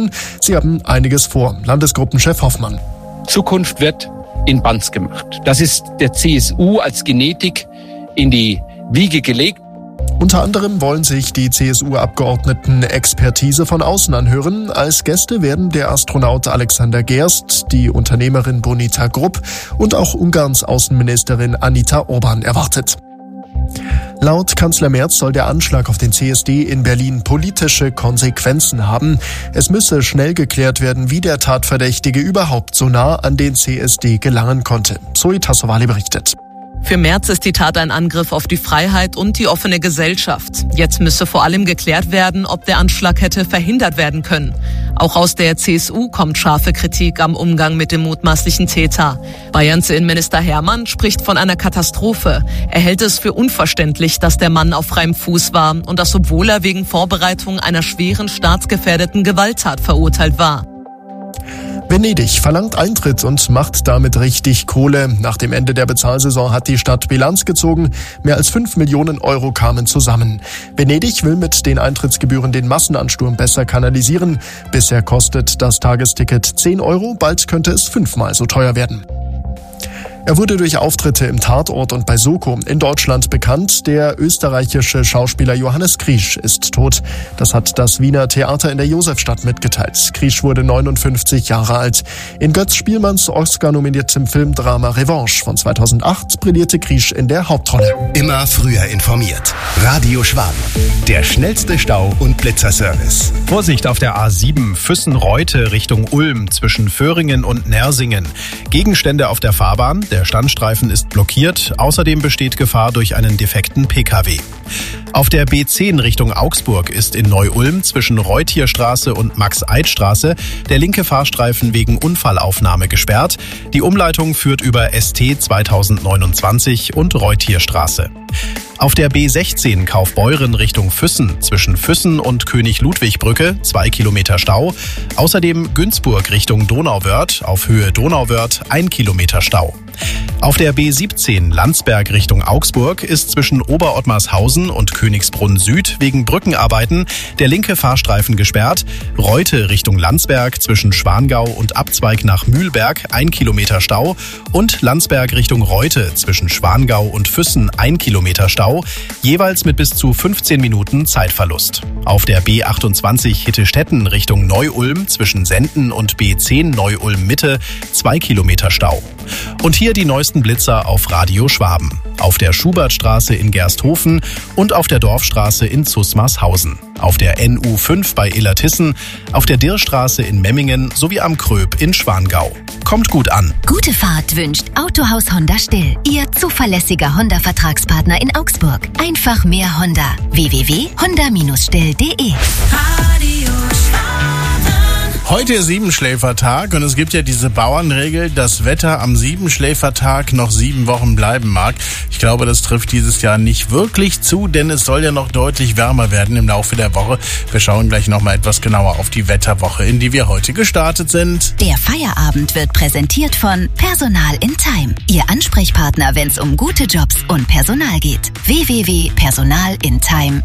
Grünen. Sie haben einiges vor. Landesgruppenchef Hoffmann. Zukunft wird in Banz gemacht. Das ist der CSU als Genetik in die Wiege gelegt. Unter anderem wollen sich die CSU-Abgeordneten Expertise von außen anhören. Als Gäste werden der Astronaut Alexander Gerst, die Unternehmerin Bonita Grupp und auch Ungarns Außenministerin Anita Orban erwartet. Laut Kanzler Merz soll der Anschlag auf den CSD in Berlin politische Konsequenzen haben. Es müsse schnell geklärt werden, wie der Tatverdächtige überhaupt so nah an den CSD gelangen konnte. Zoe Tassovali berichtet. Für Merz ist die Tat ein Angriff auf die Freiheit und die offene Gesellschaft. Jetzt müsse vor allem geklärt werden, ob der Anschlag hätte verhindert werden können. Auch aus der CSU kommt scharfe Kritik am Umgang mit dem mutmaßlichen Täter. Bayerns Innenminister Hermann spricht von einer Katastrophe. Er hält es für unverständlich, dass der Mann auf freiem Fuß war und das, obwohl er wegen Vorbereitung einer schweren staatsgefährdeten Gewalttat verurteilt war. Venedig verlangt Eintritt und macht damit richtig Kohle. Nach dem Ende der Bezahlsaison hat die Stadt Bilanz gezogen. Mehr als 5 Millionen Euro kamen zusammen. Venedig will mit den Eintrittsgebühren den Massenansturm besser kanalisieren. Bisher kostet das Tagesticket 10 Euro, bald könnte es 5-mal so teuer werden. Er wurde durch Auftritte im Tatort und bei Soko in Deutschland bekannt. Der österreichische Schauspieler Johannes Krisch ist tot. Das hat das Wiener Theater in der Josefstadt mitgeteilt. Krisch wurde 59 Jahre alt. In Götz Spielmanns Oscar-nominiertem Filmdrama Revanche von 2008 brillierte Krisch in der Hauptrolle. Immer früher informiert. Radio Schwaben. Der schnellste Stau- und Blitzerservice. Vorsicht auf der A7 Füssen-Reute Richtung Ulm zwischen Föhringen und Nersingen. Gegenstände auf der Fahrbahn. Der Standstreifen ist blockiert. Außerdem besteht Gefahr durch einen defekten Pkw. Auf der B10 Richtung Augsburg ist in Neu-Ulm zwischen Reutierstraße und Max-Eid-Straße der linke Fahrstreifen wegen Unfallaufnahme gesperrt. Die Umleitung führt über ST 2029 und Reutierstraße. Auf der B16 Kaufbeuren Richtung Füssen zwischen Füssen und König-Ludwig-Brücke 2 Kilometer Stau. Außerdem Günzburg Richtung Donauwörth auf Höhe Donauwörth 1 Kilometer Stau. Auf der B17 Landsberg Richtung Augsburg ist zwischen Oberottmarshausen und Königsbrunn Süd wegen Brückenarbeiten der linke Fahrstreifen gesperrt. Reute Richtung Landsberg zwischen Schwangau und Abzweig nach Mühlberg 1 Kilometer Stau und Landsberg Richtung Reute zwischen Schwangau und Füssen 1 Kilometer Stau, jeweils mit bis zu 15 Minuten Zeitverlust. Auf der B28 Hittestetten Richtung Neu-Ulm zwischen Senden und B10 Neu-Ulm Mitte 2 Kilometer Stau. Und hier die neuesten Blitzer auf Radio Schwaben. Auf der Schubertstraße in Gersthofen und auf der Dorfstraße in Zusmarshausen. Auf der NU5 bei Illertissen, auf der Dirrstraße in Memmingen sowie am Kröb in Schwangau. Kommt gut an. Gute Fahrt wünscht Autohaus Honda Still. Ihr zuverlässiger Honda-Vertragspartner in Augsburg. Einfach mehr Honda. www.honda-still.de. Heute ist Siebenschläfertag und es gibt ja diese Bauernregel, dass Wetter am Siebenschläfertag noch 7 Wochen bleiben mag. Ich glaube, das trifft dieses Jahr nicht wirklich zu, denn es soll ja noch deutlich wärmer werden im Laufe der Woche. Wir schauen gleich nochmal etwas genauer auf die Wetterwoche, in die wir heute gestartet sind. Der Feierabend wird präsentiert von Personal in Time. Ihr Ansprechpartner, wenn es um gute Jobs und Personal geht. www.personalintime.de